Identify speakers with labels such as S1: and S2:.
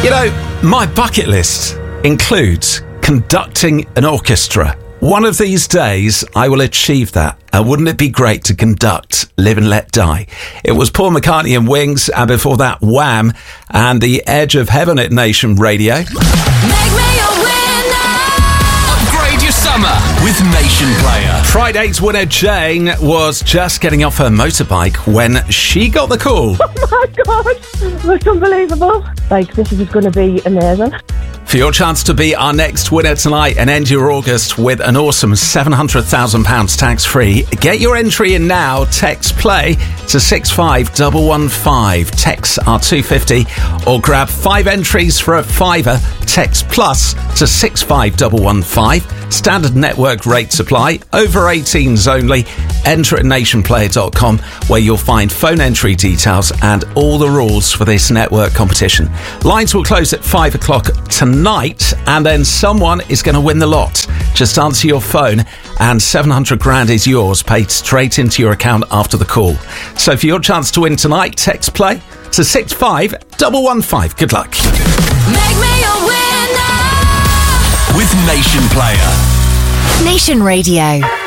S1: You know, my bucket list includes conducting an orchestra. One of these days, I will achieve that. And wouldn't it be great to conduct Live and Let Die? It was Paul McCartney and Wings, and before that, Wham! And The Edge of Heaven at Nation Radio.
S2: Make me a winner.
S3: Upgrade your summer with Nation Player.
S1: Friday's winner, Jane, was just getting off her motorbike when she got the call.
S4: Oh my God, that's unbelievable. This is going to be amazing.
S1: For your chance to be our next winner tonight and end your August with an awesome £700,000 tax-free, get your entry in now. Text play to 65115. Texts are $2.50, or grab 5 entries for a £5. Text plus to 65115. Standard network rate supply. Over 18s only. Enter at nationplayer.com, where you'll find phone entry details and all the rules for this network competition. Lines will close at 5 o'clock tonight, and then someone is going to win the lot. Just answer your phone and 700 grand is yours, paid straight into your account after the call. So for your chance to win tonight, text play to 65115. Good luck.
S2: Make me a winner.
S3: With Nation Player.
S5: Nation Radio.